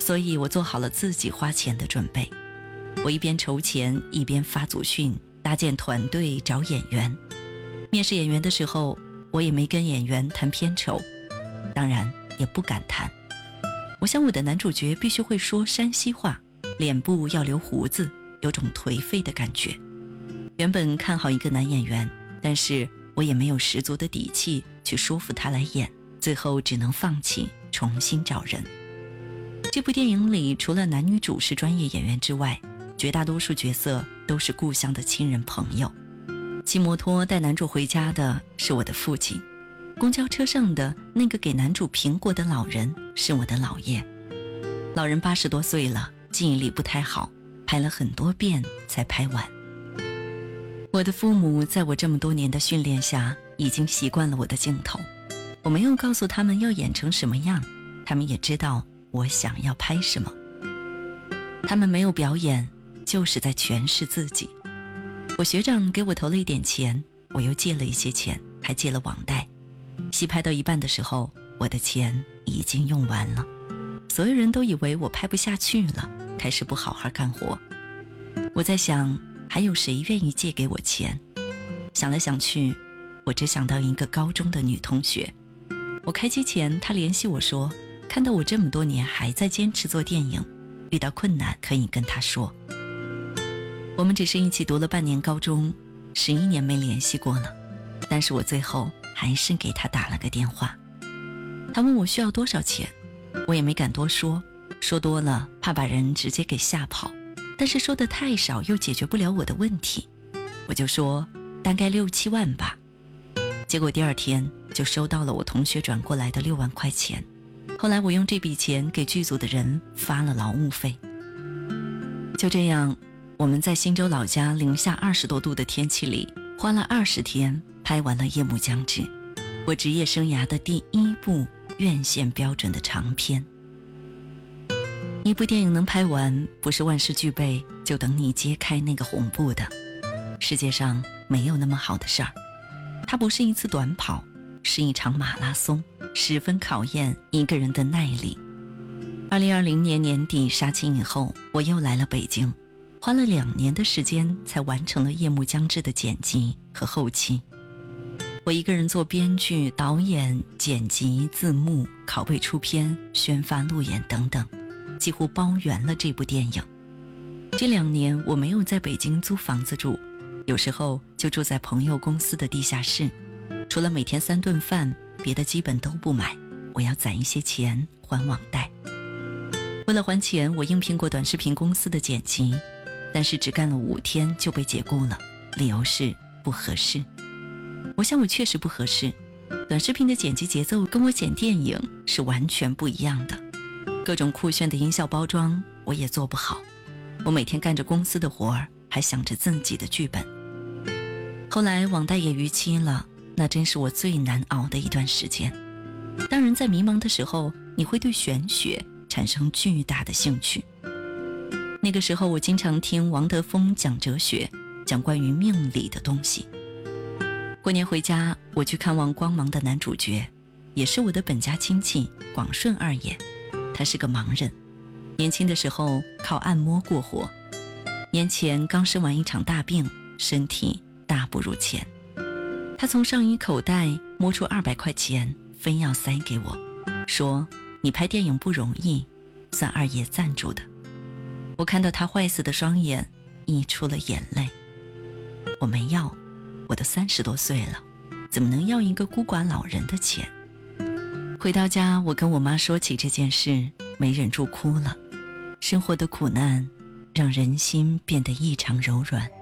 所以我做好了自己花钱的准备。我一边筹钱，一边发组训，搭建团队，找演员。面试演员的时候，我也没跟演员谈片酬，当然也不敢谈。我想我的男主角必须会说山西话，脸部要留胡子，有种颓废的感觉。原本看好一个男演员，但是我也没有十足的底气去说服他来演，最后只能放弃，重新找人。这部电影里除了男女主是专业演员之外，绝大多数角色都是故乡的亲人朋友。骑摩托带男主回家的是我的父亲，公交车上的那个给男主苹果的老人是我的姥爷。老人80多岁了，记忆力不太好，拍了很多遍才拍完。我的父母在我这么多年的训练下，已经习惯了我的镜头。我没有告诉他们要演成什么样，他们也知道我想要拍什么。他们没有表演，就是在诠释自己。我学长给我投了一点钱，我又借了一些钱，还借了网贷。戏拍到一半的时候，我的钱已经用完了。所有人都以为我拍不下去了，开始不好好干活。我在想，还有谁愿意借给我钱？想来想去，我只想到一个高中的女同学。我开机前，她联系我说，看到我这么多年还在坚持做电影，遇到困难可以跟她说。我们只是一起读了半年高中，11年没联系过了，但是我最后还是给她打了个电话。她问我需要多少钱，我也没敢多说，说多了怕把人直接给吓跑，但是说的太少又解决不了我的问题，我就说大概6、7万吧。结果第二天就收到了我同学转过来的6万块钱。后来我用这笔钱给剧组的人发了劳务费。就这样，我们在新州老家零下20多度的天气里，花了20天拍完了《夜幕将至》，我职业生涯的第1部院线标准的长片。一部电影能拍完，不是万事俱备就等你揭开那个红布的。世界上没有那么好的事儿，它不是一次短跑，是一场马拉松，十分考验一个人的耐力。2020年年底杀青以后，我又来了北京，花了2年的时间才完成了《夜幕将至》的剪辑和后期。我一个人做编剧、导演、剪辑、字幕、拷贝出片、宣发、路演等等，几乎包圆了这部电影。这2年我没有在北京租房子住，有时候就住在朋友公司的地下室，除了每天3顿饭，别的基本都不买，我要攒一些钱还网贷。为了还钱，我应聘过短视频公司的剪辑，但是只干了5天就被解雇了，理由是不合适。我想我确实不合适，短视频的剪辑节奏跟我剪电影是完全不一样的，各种酷炫的音效包装我也做不好，我每天干着公司的活儿，还想着自己的剧本。后来网贷也逾期了，那真是我最难熬的一段时间。当然在迷茫的时候，你会对玄学产生巨大的兴趣。那个时候我经常听王德峰讲哲学，讲关于命理的东西。过年回家，我去看望光芒的男主角，也是我的本家亲戚广顺二爷。他是个盲人，年轻的时候靠按摩过活，年前刚生完一场大病，身体大不如前。他从上衣口袋摸出200块钱，非要塞给我，说你拍电影不容易，算二爷赞助的。我看到他坏死的双眼，溢出了眼泪。我没要，我都30多岁了，怎么能要一个孤寡老人的钱？回到家，我跟我妈说起这件事，没忍住哭了。生活的苦难让人心变得异常柔软。